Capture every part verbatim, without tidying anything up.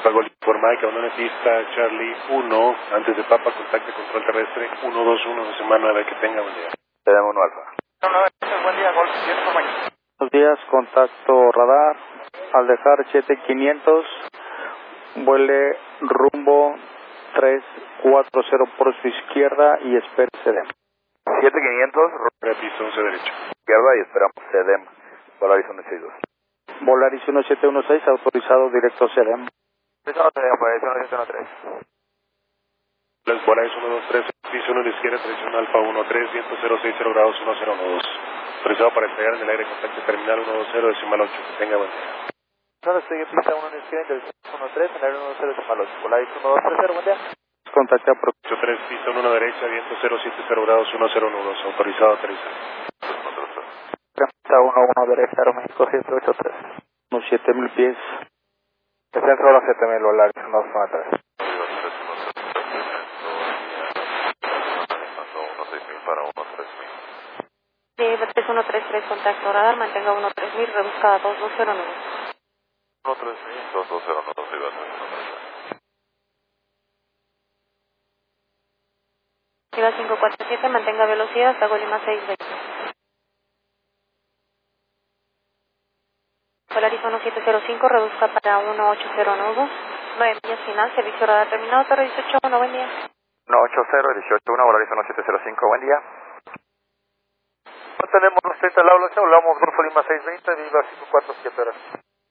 Alfa Golf informa que abandone pista Charlie uno, antes de Papa, contacte control terrestre uno dos uno de semana nueve, que tenga buen día. Tenemos uno Alfa. No, no, buen día, Golf, diez por mañana. Buenos días, contacto radar, al dejar siete quinientos, vuele rumbo tres cuatro cero por su izquierda y espere C D E M. siete quinientos, Pista once derecha. izquierda y esperamos C D E M, Volaris uno seis dos. Volaris uno siete uno seis, autorizado directo C D E M. Autorizado C D E M, Volaris uno siete uno tres. Las Volaris uno dos tres, piso uno a la izquierda, traición Alfa uno tres, viento cero seis cero grados uno cero uno dos. Autorizado para despegar en el aire, contacto terminal uno dos cero, decimal ocho, que tenga buen día. No, estoy en pista uno a la izquierda, uno tres, en el aire uno cero, decimal ocho. Volaris uno dos tres cero, buen día. Contacte a Pro. ocho tres, pista uno a la derecha, viento cero siete cero grados uno cero uno dos, autorizado a aterrizar. Pista uno uno derecha, Aeroméxico siete ocho tres. Unos siete mil pies. Centro a los siete mil, Volaris uno dos uno tres. Sí, tres uno tres tres, contacto radar, mantenga uno tres mil, rebuscada dos dos cero nueve. uno tres mil, dos dos cero nueve, Iba cinco cuatro siete, mantenga velocidad hasta Golima seis veinte. Volaris uno siete cero cinco, rebusca para uno ocho cero nueve. nueve millas final, servicio radar terminado, Torre dieciocho uno, buen día. uno ocho cero, dieciocho uno, Volaris uno siete cero cinco, buen día. No tenemos los treinta al habla, hablamos Golfo Lima seis veinte, viva cinco cuatro siete horas.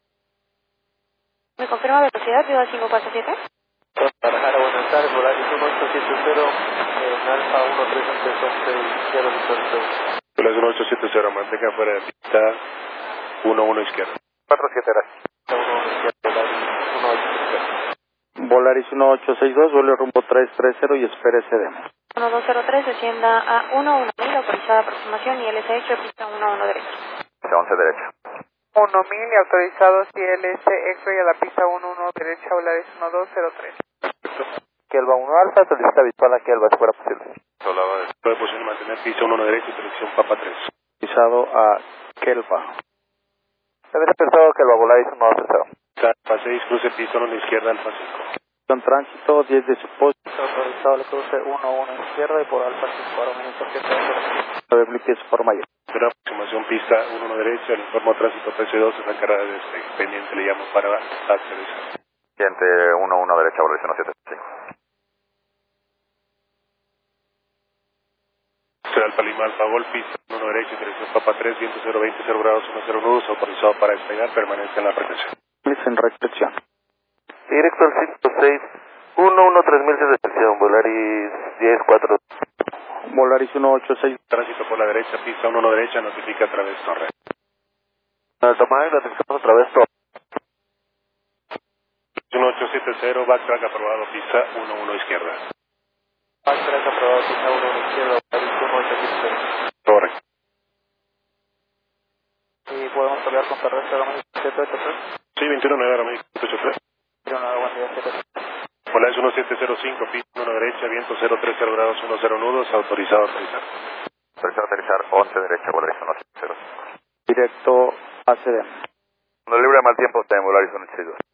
¿Me confirma velocidad, viva cinco cuatro siete? Guadalajara, buenas tardes, Volaris uno ocho siete cero, en Alfa uno tres once once, izquierda, Victor. Volaris uno ocho siete cero, mantenga fuera de pista uno uno izquierda. cuatro siete horas. uno izquierda, Volaris uno ocho siete cero. Volaris uno ocho seis dos, vuelo rumbo tres tres cero y espere C D E M. uno dos cero tres, descienda a uno uno mil, autorizada aproximación y L S H, pista uno uno derecha. once derecha. uno mil y autorizados y L S X-Ray a la pista uno uno derecha, Volaris uno dos cero tres. Kelva uno Alfa, solicita visual a Kelva si fuera posible. Puede posible mantener pista uno uno derecha y dirección Papa tres. Autorizado a Kelva. Se había pensado que el Volaris uno dos cero. Alfa seis, cruce pista uno a la izquierda, Alfa cinco. Con tránsito diez de su post. Autorizado le cruce uno uno izquierda y por Alfa cinco, Aeroméxico siete ocho. nueve mil pies por mayor. Pero aproximación pista uno uno derecha, el informe tránsito P C dos, es la carrera de despegue. Pendiente le llamo para aterrizar. Siguiente uno uno derecha, Volaris uno siete cinco. Alfa Lima, Alfa Golf, pista uno uno derecha, dirección Papa tres, viento cero veinte cero grados uno cero uno dos, autorizado para despegar, permanece en la frecuencia. En recepción. Directo al cinco seis, uno uno tres mil de recepción, Volaris diez cuatro. Volaris uno ocho seis. Tránsito por la derecha, pista uno uno derecha, notifica a través torre. Al tomar notificamos otra vez todo. uno ocho siete cero, backtrack aprobado, pista uno uno izquierda. Backtrack aprobado, pista uno uno izquierda, Volaris uno ocho siete cero. Torre. Y podemos hablar con terrestre, Aeroméxico siete ocho tres. Sí, veintiuno nueve, Aeroméxico siete ocho tres. Buen día, siete ocho tres. Volaris uno siete cero cinco, pista uno derecha, viento cero tres cero grados uno cero uno dos, autorizado a aterrizar. Autorizado a aterrizar once derecha, Volaris uno siete cero cinco. Directo a C D E M. Cuando libre mal tiempo, tenemos Volaris uno seis dos.